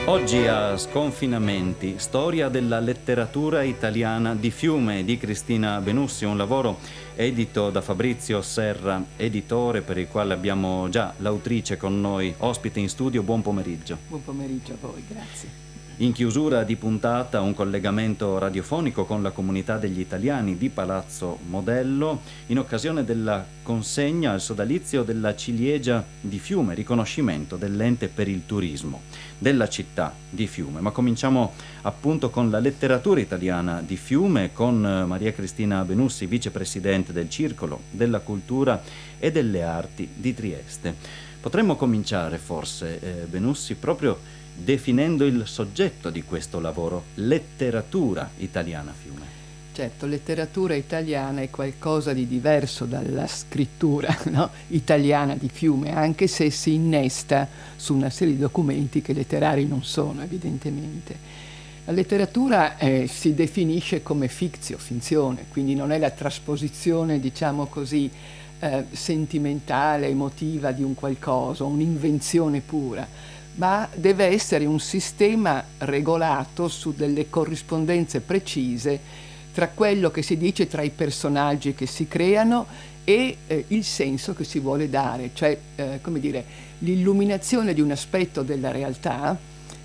Oggi a Sconfinamenti, storia della letteratura italiana di Fiume di Cristina Benussi, un lavoro edito da Fabrizio Serra, editore, per il quale abbiamo già l'autrice con noi, ospite in studio. Buon pomeriggio. Buon pomeriggio a voi, grazie. In chiusura di puntata un collegamento radiofonico con la comunità degli italiani di Palazzo Modello in occasione della consegna al sodalizio della ciliegia di Fiume, riconoscimento dell'ente per il turismo della città di Fiume. Ma cominciamo appunto con la letteratura italiana di Fiume, con Maria Cristina Benussi, vicepresidente del Circolo della Cultura e delle Arti di Trieste. Potremmo cominciare forse, Benussi, proprio definendo il soggetto di questo lavoro, letteratura italiana Fiume. Certo, letteratura italiana è qualcosa di diverso dalla scrittura, no? Italiana di Fiume, anche se si innesta su una serie di documenti che letterari non sono, evidentemente. La letteratura si definisce come finzione, quindi non è la trasposizione, diciamo così, sentimentale, emotiva di un qualcosa, un'invenzione pura, ma deve essere un sistema regolato su delle corrispondenze precise tra quello che si dice, tra i personaggi che si creano e il senso che si vuole dare, cioè come dire, l'illuminazione di un aspetto della realtà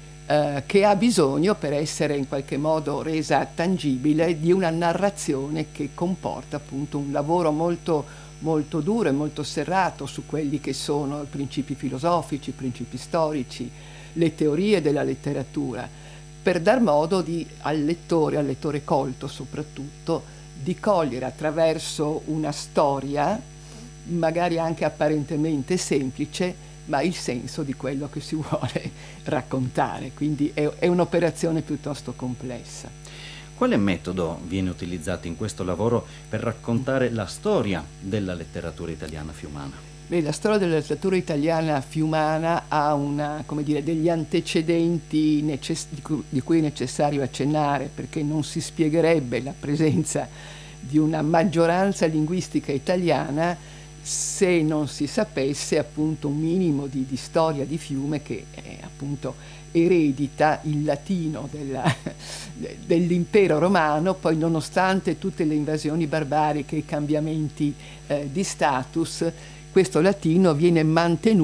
che ha bisogno, per essere in qualche modo resa tangibile, di una narrazione che comporta appunto un lavoro molto duro e molto serrato su quelli che sono i principi filosofici, i principi storici, le teorie della letteratura, per dar modo al lettore colto soprattutto, di cogliere attraverso una storia, magari anche apparentemente semplice, ma il senso di quello che si vuole raccontare. Quindi è un'operazione piuttosto complessa. Quale metodo viene utilizzato in questo lavoro per raccontare la storia della letteratura italiana fiumana? La storia della letteratura italiana fiumana ha degli antecedenti di cui è necessario accennare, perché non si spiegherebbe la presenza di una maggioranza linguistica italiana se non si sapesse appunto un minimo di storia di Fiume, che appunto eredita il latino dell'impero romano. Poi, nonostante tutte le invasioni barbariche e i cambiamenti di status, questo latino viene mantenuto